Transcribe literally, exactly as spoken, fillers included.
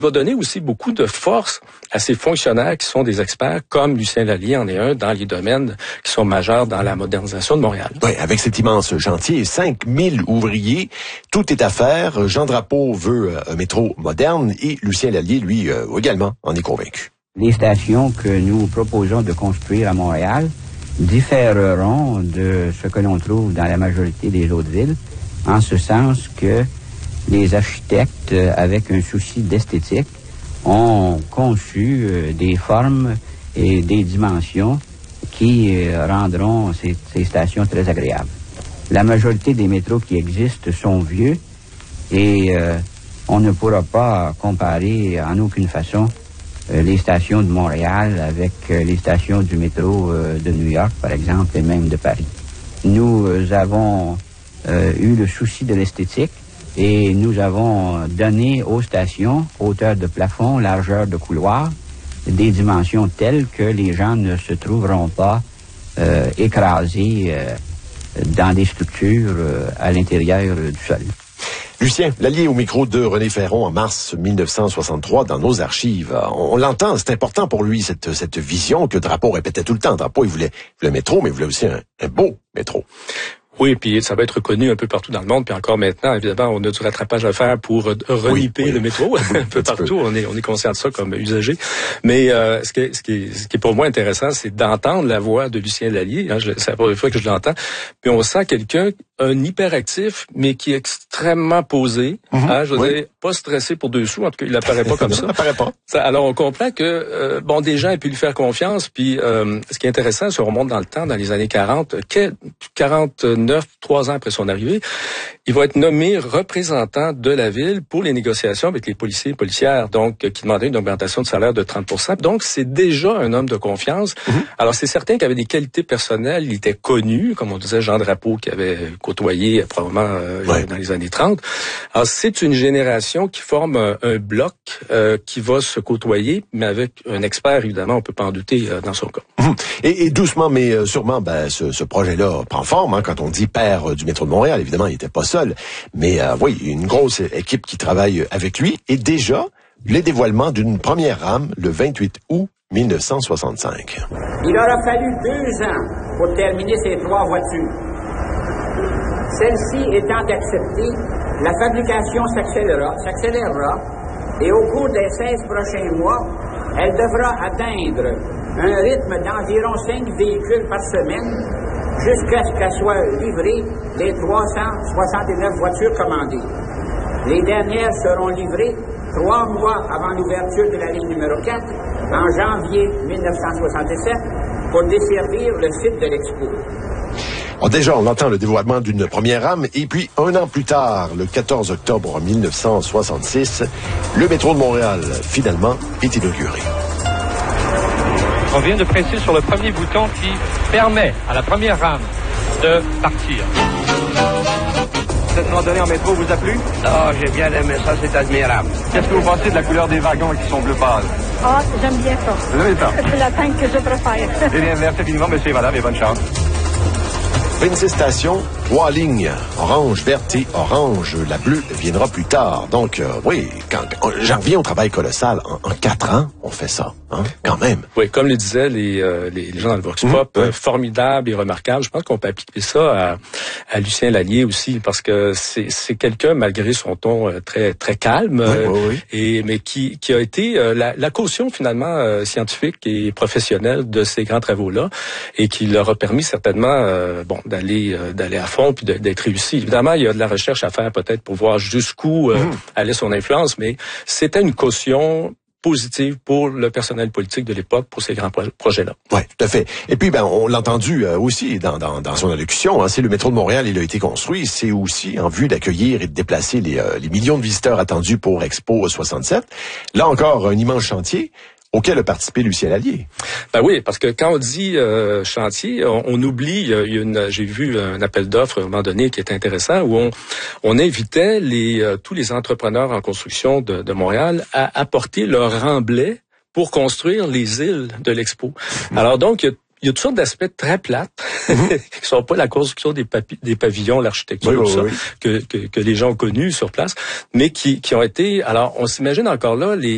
va donner aussi beaucoup de force à ces fonctionnaires qui sont des experts, comme Lucien Lallier en est un, dans les domaines qui sont majeurs dans la modernisation de Montréal. Oui, avec cet immense chantier, cinq mille ouvriers, tout est à faire. Jean Drapeau veut un métro moderne et Lucien Lallier, lui, euh, également, en est convaincu. Les stations que nous proposons de construire à Montréal différeront de ce que l'on trouve dans la majorité des autres villes, en ce sens que les architectes, avec un souci d'esthétique, ont conçu euh, des formes et des dimensions qui euh, rendront ces, ces stations très agréables. La majorité des métros qui existent sont vieux et euh, on ne pourra pas comparer en aucune façon euh, les stations de Montréal avec euh, les stations du métro euh, de New York, par exemple, et même de Paris. Nous euh, avons euh, eu le souci de l'esthétique. Et nous avons donné aux stations, hauteur de plafond, largeur de couloir, des dimensions telles que les gens ne se trouveront pas euh, écrasés euh, dans des structures euh, à l'intérieur du sol. Lucien Lallier au micro de René Ferron en mars mille neuf cent soixante-trois dans nos archives. On, on l'entend, c'est important pour lui, cette, cette vision que Drapeau répétait tout le temps. Drapeau, il voulait le métro, mais il voulait aussi un, un beau métro. Oui, puis ça va être reconnu un peu partout dans le monde, puis encore maintenant, évidemment, on a du rattrapage à faire pour reniper oui, oui. le métro un peu partout. On est on est conscient de ça comme usager. Mais euh, ce qui est, ce qui est, ce qui est pour moi intéressant, c'est d'entendre la voix de Lucien Lallier. Hein, je, c'est la première fois que je l'entends. Puis on sent quelqu'un un hyperactif, mais qui est extrêmement posé. Mm-hmm. Hein, je veux oui. dire, pas stressé pour deux sous. En tout cas, il apparaît pas comme ça. Il apparaît pas. Ça, alors on comprend que euh, bon, des gens ont pu lui faire confiance. Puis euh, ce qui est intéressant, si on remonte dans le temps, dans les années quarante, quarante-neuf, trois ans après son arrivée, il va être nommé représentant de la ville pour les négociations avec les policiers et policières, donc qui demandaient une augmentation de salaire de trente pour cent. Donc c'est déjà un homme de confiance. Mm-hmm. Alors c'est certain qu'il avait des qualités personnelles, il était connu, comme on disait Jean Drapeau qui avait côtoyé probablement euh, ouais. dans les années trente. Alors c'est une génération qui forme un, un bloc euh, qui va se côtoyer, mais avec un expert évidemment, on peut pas en douter euh, dans son cas. Mm-hmm. Et, et doucement mais euh, sûrement, ben, ce, ce projet-là prend forme. Hein, quand on dit père du métro de Montréal, évidemment, il n'était pas seul. Mais euh, oui, une grosse équipe qui travaille avec lui. Et déjà, le dévoilement d'une première rame le vingt-huit août mille neuf cent soixante-cinq. Il aura fallu deux ans pour terminer ces trois voitures. Celle-ci étant acceptée, la fabrication s'accélérera, s'accélérera et au cours des seize prochains mois, elle devra atteindre un rythme d'environ cinq véhicules par semaine jusqu'à ce qu'elles soient livrées les trois cent soixante-neuf voitures commandées. Les dernières seront livrées trois mois avant l'ouverture de la ligne numéro quatre, en janvier mille neuf cent soixante-sept, pour desservir le site de l'Expo. Oh, déjà, on entend le dévoilement d'une première rame, et puis un an plus tard, le quatorze octobre mille neuf cent soixante-six, le métro de Montréal, finalement, est inauguré. On vient de presser sur le premier bouton qui permet à la première rame de partir. Cette randonnée en métro vous a plu? Ah, j'ai bien aimé ça, c'est admirable. Qu'est-ce que vous pensez de la couleur des wagons qui sont bleu pâle? Ah, j'aime bien ça. Vous aimez ça? C'est la teinte que je préfère. Eh bien, merci infiniment, monsieur, madame, et bonne chance. vingt-six stations, trois lignes, orange, verte et orange. La bleue viendra plus tard. Donc, euh, oui, quand, j'en reviens au travail colossal. En, en quatre ans, on fait ça, hein, quand même. Oui, comme le disaient les, euh, les, les gens dans le Vox Pop, mmh, euh, formidable et remarquable. Je pense qu'on peut appliquer ça à, à Lucien Lallier aussi, parce que c'est, c'est quelqu'un, malgré son ton euh, très très calme, euh, oui, oui, oui. et mais qui, qui a été euh, la, la caution finalement euh, scientifique et professionnelle de ces grands travaux-là, et qui leur a permis certainement, euh, bon, d'aller euh, d'aller à fond puis de, d'être réussi. Évidemment, il y a de la recherche à faire peut-être pour voir jusqu'où euh, mmh. allait son influence, mais c'était une caution positive pour le personnel politique de l'époque pour ces grands pro- projets-là. Oui, tout à fait. Et puis, ben, on l'a entendu euh, aussi dans, dans, dans son allocution, hein, c'est le métro de Montréal, il a été construit, c'est aussi en vue d'accueillir et de déplacer les, euh, les millions de visiteurs attendus pour Expo soixante-sept. Là encore, un immense chantier auquel a participé Lucien Lallier. Ben oui, parce que quand on dit euh, chantier, on, on oublie, il y a une, j'ai vu un appel d'offres à un moment donné qui est intéressant, où on, on invitait les, euh, tous les entrepreneurs en construction de, de Montréal à apporter leur remblai pour construire les îles de l'Expo. Mmh. Alors donc, il y a Il y a toutes sortes d'aspects très plates, mm-hmm. qui sont pas la construction des, papi- des pavillons, l'architecture, oui, tout oui, ça, oui. Que, que, que les gens ont connu sur place, mais qui, qui ont été... Alors, on s'imagine encore là, les